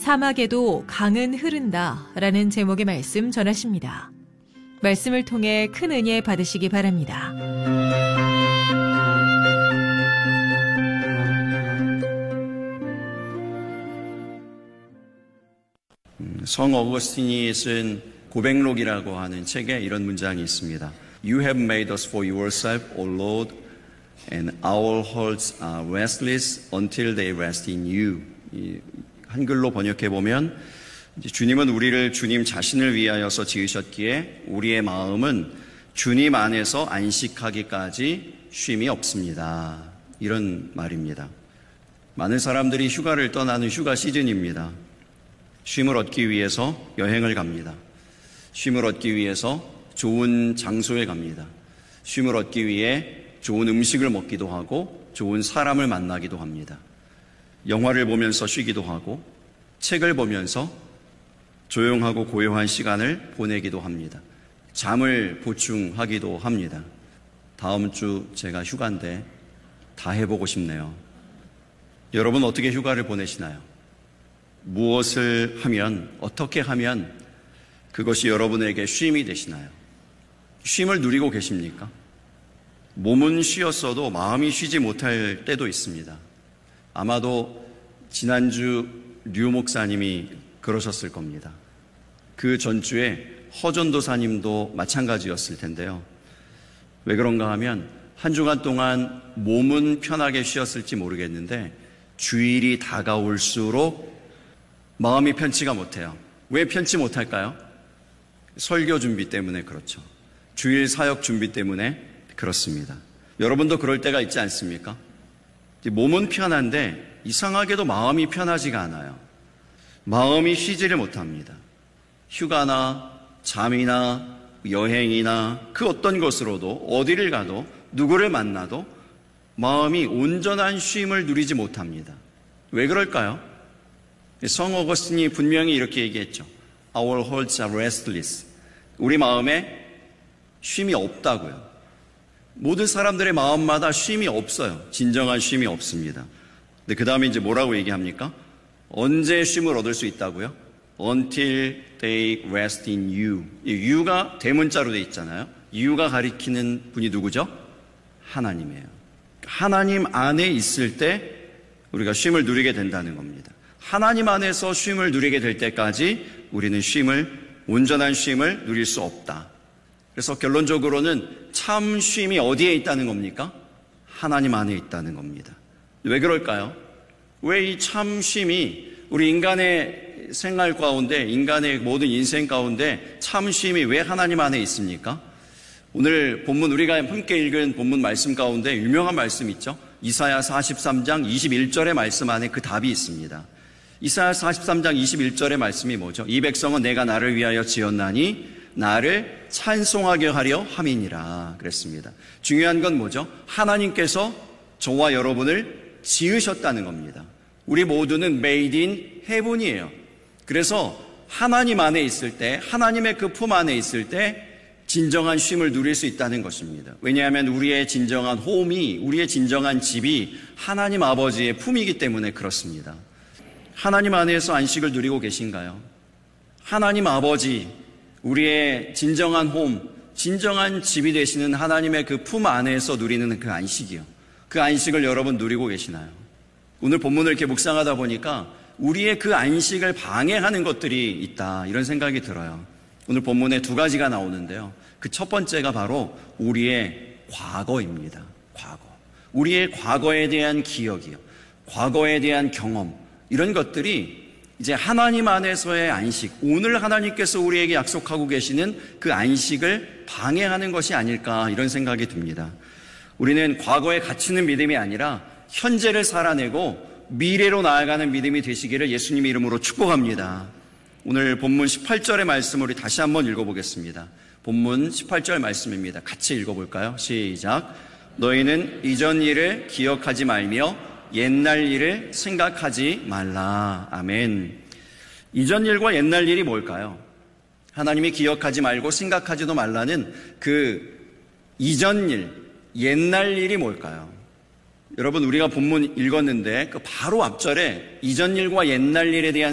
사막에도 강은 흐른다 라는 제목의 말씀 전하십니다. 말씀을 통해 큰 은혜 받으시기 바랍니다. 성 어거스틴이 쓴 고백록이라고 하는 책에 이런 문장이 있습니다. You have made us for yourself, O Lord, and our hearts are restless until they rest in you. 한글로 번역해 보면 주님은 우리를 주님 자신을 위하여서 지으셨기에 우리의 마음은 주님 안에서 안식하기까지 쉼이 없습니다. 이런 말입니다. 많은 사람들이 휴가를 떠나는 휴가 시즌입니다. 쉼을 얻기 위해서 여행을 갑니다. 쉼을 얻기 위해서 좋은 장소에 갑니다. 쉼을 얻기 위해 좋은 음식을 먹기도 하고 좋은 사람을 만나기도 합니다. 영화를 보면서 쉬기도 하고 책을 보면서 조용하고 고요한 시간을 보내기도 합니다. 잠을 보충하기도 합니다. 다음 주 제가 휴가인데 다 해보고 싶네요. 여러분 어떻게 휴가를 보내시나요? 무엇을 하면, 어떻게 하면 그것이 여러분에게 쉼이 되시나요? 쉼을 누리고 계십니까? 몸은 쉬었어도 마음이 쉬지 못할 때도 있습니다. 아마도 지난주 류 목사님이 그러셨을 겁니다. 그 전주에 허전도사님도 마찬가지였을 텐데요. 왜 그런가 하면 한 주간 동안 몸은 편하게 쉬었을지 모르겠는데 주일이 다가올수록 마음이 편치가 못해요. 왜 편치 못할까요? 설교 준비 때문에 그렇죠. 주일 사역 준비 때문에 그렇습니다. 여러분도 그럴 때가 있지 않습니까? 몸은 편한데 이상하게도 마음이 편하지가 않아요. 마음이 쉬지를 못합니다. 휴가나 잠이나 여행이나 그 어떤 것으로도 어디를 가도 누구를 만나도 마음이 온전한 쉼을 누리지 못합니다. 왜 그럴까요? 성 어거스틴이 분명히 이렇게 얘기했죠. Our hearts are restless. 우리 마음에 쉼이 없다고요. 모든 사람들의 마음마다 쉼이 없어요. 진정한 쉼이 없습니다. 근데 그 다음에 이제 뭐라고 얘기합니까? 언제 쉼을 얻을 수 있다고요? Until they rest in you. 이 you가 대문자로 돼 있잖아요. you가 가리키는 분이 누구죠? 하나님이에요. 하나님 안에 있을 때 우리가 쉼을 누리게 된다는 겁니다. 하나님 안에서 쉼을 누리게 될 때까지 우리는 온전한 쉼을 누릴 수 없다. 그래서 결론적으로는 참 쉼이 어디에 있다는 겁니까? 하나님 안에 있다는 겁니다. 왜 그럴까요? 왜 이 참 쉼이 우리 인간의 생활 가운데, 인간의 모든 인생 가운데 참 쉼이 왜 하나님 안에 있습니까? 오늘 본문 우리가 함께 읽은 본문 말씀 가운데 유명한 말씀 있죠? 이사야 43장 21절의 말씀 안에 그 답이 있습니다. 이사야 43장 21절의 말씀이 뭐죠? 이 백성은 내가 나를 위하여 지었나니 나를 찬송하게 하려 함이니라 그랬습니다. 중요한 건 뭐죠? 하나님께서 저와 여러분을 지으셨다는 겁니다. 우리 모두는 made in heaven이에요. 그래서 하나님 안에 있을 때, 하나님의 그 품 안에 있을 때 진정한 쉼을 누릴 수 있다는 것입니다. 왜냐하면 우리의 진정한 홈이, 우리의 진정한 집이 하나님 아버지의 품이기 때문에 그렇습니다. 하나님 안에서 안식을 누리고 계신가요? 하나님 아버지, 우리의 진정한 홈, 진정한 집이 되시는 하나님의 그 품 안에서 누리는 그 안식이요. 그 안식을 여러분 누리고 계시나요? 오늘 본문을 이렇게 묵상하다 보니까 우리의 그 안식을 방해하는 것들이 있다, 이런 생각이 들어요. 오늘 본문에 두 가지가 나오는데요. 그 첫 번째가 바로 우리의 과거입니다. 과거. 우리의 과거에 대한 기억이요. 과거에 대한 경험. 이런 것들이 이제 하나님 안에서의 안식, 오늘 하나님께서 우리에게 약속하고 계시는 그 안식을 방해하는 것이 아닐까, 이런 생각이 듭니다. 우리는 과거에 갇히는 믿음이 아니라 현재를 살아내고 미래로 나아가는 믿음이 되시기를 예수님의 이름으로 축복합니다. 오늘 본문 18절의 말씀을 우리 다시 한번 읽어보겠습니다. 본문 18절 말씀입니다. 같이 읽어볼까요? 시작. 너희는 이전 일을 기억하지 말며 옛날 일을 생각하지 말라. 아멘. 이전 일과 옛날 일이 뭘까요? 하나님이 기억하지 말고 생각하지도 말라는 그 이전 일, 옛날 일이 뭘까요? 여러분, 우리가 본문 읽었는데 그 바로 앞절에 이전 일과 옛날 일에 대한